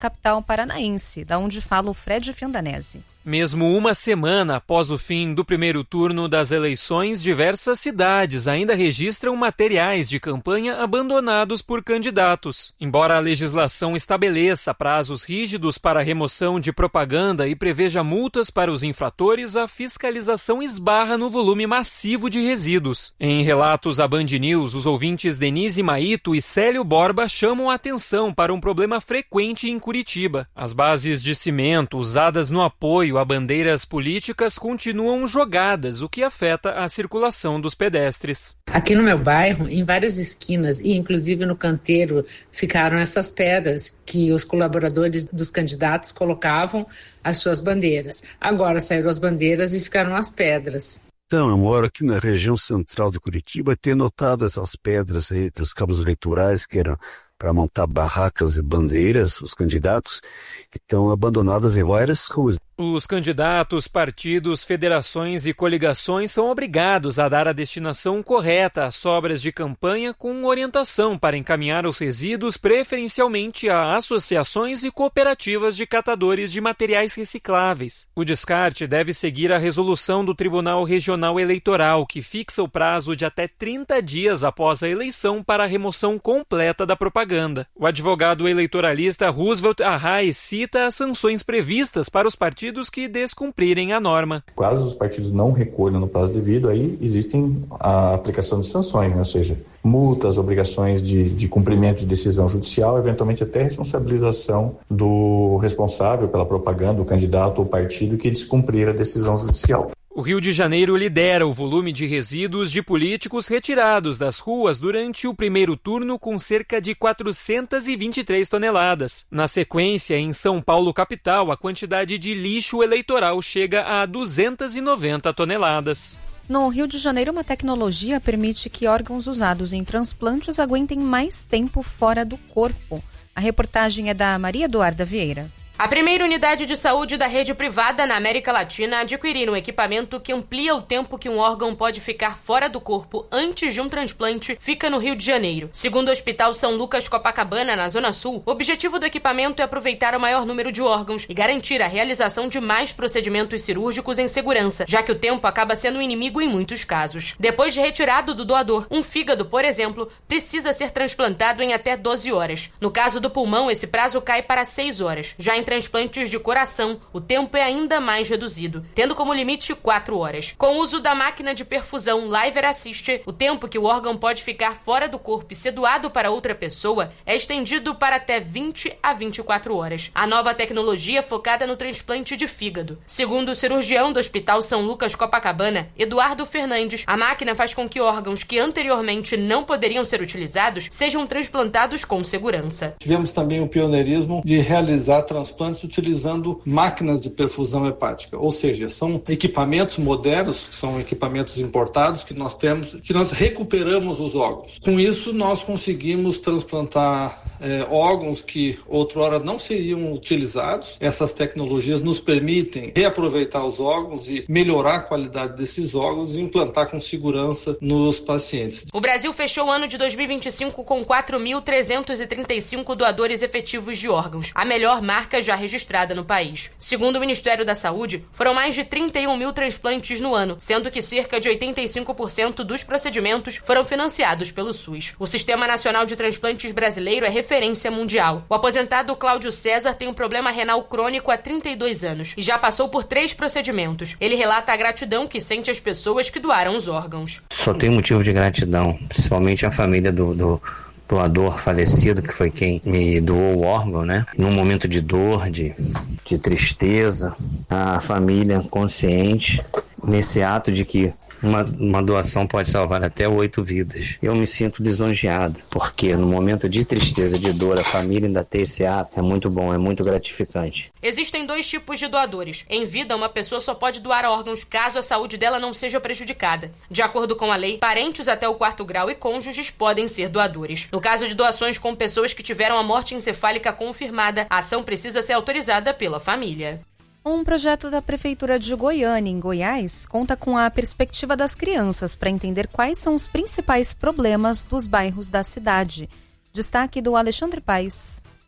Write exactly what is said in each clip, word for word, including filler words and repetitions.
capital paranaense, da onde fala o Fred Fiandanese. Mesmo uma semana após o fim do primeiro turno das eleições, diversas cidades ainda registram materiais de campanha abandonados por candidatos. Embora a legislação estabeleça prazos rígidos para a remoção de propaganda e preveja multas para os infratores, a fiscalização esbarra no volume massivo de resíduos. Em relatos à Band News, os ouvintes Denise Maito e Célio Borba chamam a atenção para um problema frequente em Curitiba. As bases de cimento usadas no apoio a bandeiras políticas continuam jogadas, o que afeta a circulação dos pedestres. Aqui no meu bairro, em várias esquinas e inclusive no canteiro, ficaram essas pedras que os colaboradores dos candidatos colocavam as suas bandeiras. Agora saíram as bandeiras e ficaram as pedras. Então, eu moro aqui na região central de Curitiba e tenho notado essas pedras aí entre os cabos eleitorais que eram para montar barracas e bandeiras, os candidatos, que estão abandonadas em várias ruas. Os candidatos, partidos, federações e coligações são obrigados a dar a destinação correta às sobras de campanha com orientação para encaminhar os resíduos preferencialmente a associações e cooperativas de catadores de materiais recicláveis. O descarte deve seguir a resolução do Tribunal Regional Eleitoral, que fixa o prazo de até trinta dias após a eleição para a remoção completa da propaganda. O advogado eleitoralista Roosevelt Arraes cita as sanções previstas para os partidos que descumprirem a norma. Caso os partidos não recolham no prazo devido, aí existem a aplicação de sanções, né? Ou seja, multas, obrigações de, de cumprimento de decisão judicial, eventualmente até responsabilização do responsável pela propaganda, o candidato ou partido que descumprir a decisão judicial. O Rio de Janeiro lidera o volume de resíduos de políticos retirados das ruas durante o primeiro turno, com cerca de quatrocentas e vinte e três toneladas. Na sequência, em São Paulo capital, a quantidade de lixo eleitoral chega a duzentas e noventa toneladas. No Rio de Janeiro, uma tecnologia permite que órgãos usados em transplantes aguentem mais tempo fora do corpo. A reportagem é da Maria Eduarda Vieira. A primeira unidade de saúde da rede privada na América Latina a adquirir um equipamento que amplia o tempo que um órgão pode ficar fora do corpo antes de um transplante fica no Rio de Janeiro. Segundo o Hospital São Lucas Copacabana, na Zona Sul, o objetivo do equipamento é aproveitar o maior número de órgãos e garantir a realização de mais procedimentos cirúrgicos em segurança, já que o tempo acaba sendo um inimigo em muitos casos. Depois de retirado do doador, um fígado, por exemplo, precisa ser transplantado em até doze horas. No caso do pulmão, esse prazo cai para seis horas. Já em transplantes de coração, o tempo é ainda mais reduzido, tendo como limite quatro horas. Com o uso da máquina de perfusão Liver Assist, o tempo que o órgão pode ficar fora do corpo e ser doado para outra pessoa é estendido para até vinte a vinte e quatro horas. A nova tecnologia é focada no transplante de fígado. Segundo o cirurgião do Hospital São Lucas Copacabana, Eduardo Fernandes, a máquina faz com que órgãos que anteriormente não poderiam ser utilizados sejam transplantados com segurança. Tivemos também o pioneirismo de realizar transplantes utilizando máquinas de perfusão hepática, ou seja, são equipamentos modernos, são equipamentos importados que nós temos, que nós recuperamos os órgãos. Com isso, nós conseguimos transplantar é, órgãos que outrora não seriam utilizados. Essas tecnologias nos permitem reaproveitar os órgãos e melhorar a qualidade desses órgãos e implantar com segurança nos pacientes. O Brasil fechou o ano de dois mil e vinte e cinco com quatro mil trezentos e trinta e cinco doadores efetivos de órgãos, a melhor marca já registrada no país. Segundo o Ministério da Saúde, foram mais de trinta e um mil transplantes no ano, sendo que cerca de oitenta e cinco por cento dos procedimentos foram financiados pelo SUS. O Sistema Nacional de Transplantes brasileiro é referência mundial. O aposentado Cláudio César tem um problema renal crônico há trinta e dois anos e já passou por três procedimentos. Ele relata a gratidão que sente às pessoas que doaram os órgãos. Só tenho motivo de gratidão, principalmente a família do... do... doador falecido, que foi quem me doou o órgão, né? Num momento de dor, de, de tristeza, a família consciente nesse ato de que uma, uma doação pode salvar até oito vidas. Eu me sinto lisonjeado, porque no momento de tristeza, de dor, a família ainda ter esse ato é muito bom, é muito gratificante. Existem dois tipos de doadores. Em vida, uma pessoa só pode doar órgãos caso a saúde dela não seja prejudicada. De acordo com a lei, parentes até o quarto grau e cônjuges podem ser doadores. No caso de doações com pessoas que tiveram a morte encefálica confirmada, a ação precisa ser autorizada pela família. Um projeto da Prefeitura de Goiânia, em Goiás, conta com a perspectiva das crianças para entender quais são os principais problemas dos bairros da cidade. Destaque do Alexandre Paes.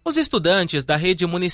Os estudantes da rede municipal